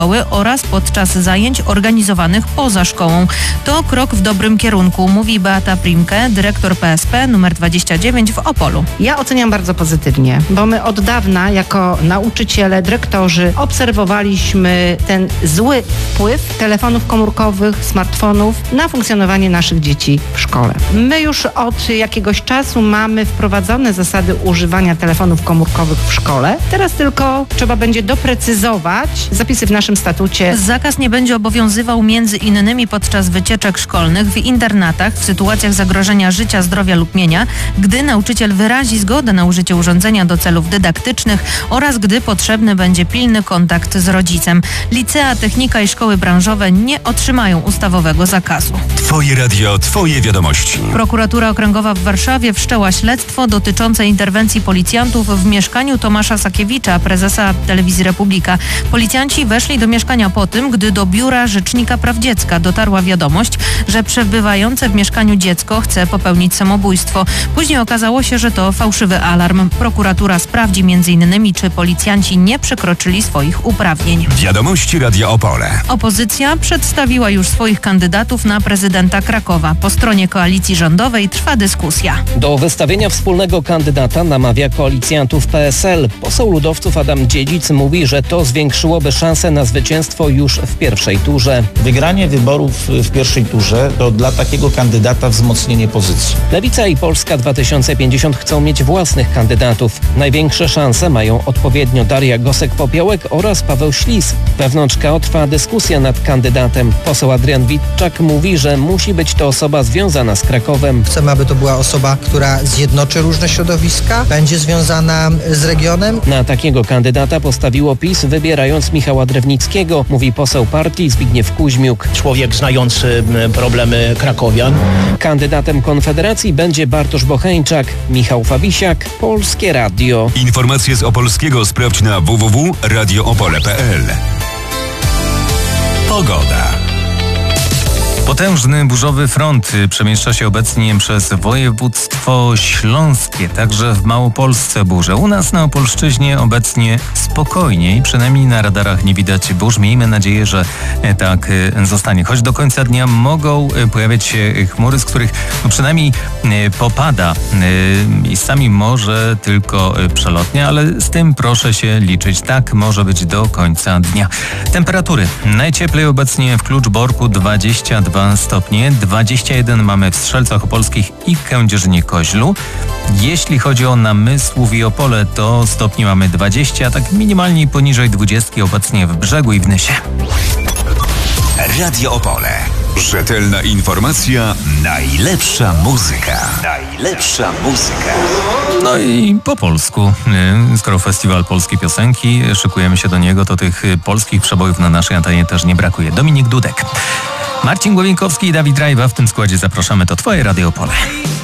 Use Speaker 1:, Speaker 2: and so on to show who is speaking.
Speaker 1: oraz podczas zajęć organizowanych poza szkołą. To krok w dobrym kierunku, mówi Beata Primke, dyrektor PSP nr 29 w Opolu.
Speaker 2: Ja oceniam bardzo pozytywnie, bo my od dawna jako nauczyciele, dyrektorzy obserwowaliśmy ten zły wpływ telefonów komórkowych, smartfonów na funkcjonowanie naszych dzieci w szkole. My już od jakiegoś czasu mamy wprowadzone zasady używania telefonów komórkowych w szkole. Teraz tylko trzeba będzie doprecyzować zapisy w naszym statucie.
Speaker 1: Zakaz nie będzie obowiązywał między innymi podczas wycieczek szkolnych, w internatach, w sytuacjach zagrożenia życia, zdrowia lub mienia, gdy nauczyciel wyrazi zgodę na użycie urządzenia do celów dydaktycznych oraz gdy potrzebny będzie pilny kontakt z rodzicem. Licea, technika i szkoły branżowe nie otrzymają ustawowego zakazu.
Speaker 3: Twoje radio, twoje wiadomości.
Speaker 1: Prokuratura Okręgowa w Warszawie wszczęła śledztwo dotyczące interwencji policjantów w mieszkaniu Tomasza Sakiewicza, prezesa Telewizji Republika. Policjanci weszli do mieszkania po tym, gdy do biura Rzecznika Praw Dziecka dotarła wiadomość, że przebywające w mieszkaniu dziecko chce popełnić samobójstwo. Później okazało się, że to fałszywy alarm. Prokuratura sprawdzi m.in., czy policjanci nie przekroczyli swoich uprawnień.
Speaker 3: Wiadomości Radia Opole.
Speaker 1: Opozycja przedstawiła już swoich kandydatów na prezydenta Krakowa. Po stronie koalicji rządowej trwa dyskusja.
Speaker 4: Do wystawienia wspólnego kandydata namawia koalicjantów PSL. Poseł ludowców Adam Dziedzic mówi, że to zwiększyłoby szanse na zwycięstwo już w pierwszej turze.
Speaker 5: Wygranie wyborów w pierwszej turze to dla takiego kandydata wzmocnienie pozycji.
Speaker 4: Lewica i Polska 2050 chcą mieć własnych kandydatów. Największe szanse mają odpowiednio Daria Gosek-Popiołek oraz Paweł Ślis. Wewnątrz KO trwa dyskusja nad kandydatem. Poseł Adrian Witczak mówi, że musi być to osoba związana z Krakowem.
Speaker 6: Chcemy, aby to była osoba, która zjednoczy różne środowiska, będzie związana z regionem.
Speaker 4: Na takiego kandydata postawiło PiS, wybierając Michała Drewnickiego, mówi poseł partii Zbigniew Kuźmiuk.
Speaker 7: Człowiek znający problemy krakowian.
Speaker 4: Kandydatem Konfederacji będzie Bartosz Bocheńczak. Michał Fabisiak, Polskie Radio.
Speaker 3: Informacje z Opolskiego sprawdź na www.radioopole.pl. Pogoda.
Speaker 8: Potężny burzowy front przemieszcza się obecnie przez województwo śląskie, także w Małopolsce burze. U nas na Opolszczyźnie obecnie spokojniej, przynajmniej na radarach nie widać burz. Miejmy nadzieję, że tak zostanie. Choć do końca dnia mogą pojawiać się chmury, z których przynajmniej popada miejscami może tylko przelotnie, ale z tym proszę się liczyć. Tak może być do końca dnia. Temperatury. Najcieplej obecnie w Kluczborku 22 stopnie, 21 mamy w Strzelcach Opolskich i Kędzierzynie-Koźlu. Jeśli chodzi o Namysłów i Opole, to stopni mamy 20, a tak minimalnie poniżej 20 obecnie w Brzegu i w Nysie.
Speaker 3: Radio Opole. Rzetelna informacja, najlepsza muzyka. Najlepsza muzyka.
Speaker 8: No i po polsku. Skoro Festiwal Polskiej Piosenki, szykujemy się do niego, to tych polskich przebojów na naszej antenie też nie brakuje. Dominik Dudek, Marcin Głowienkowski i Dawid Rajwa w tym składzie zapraszamy. To Twoje Radio Opole.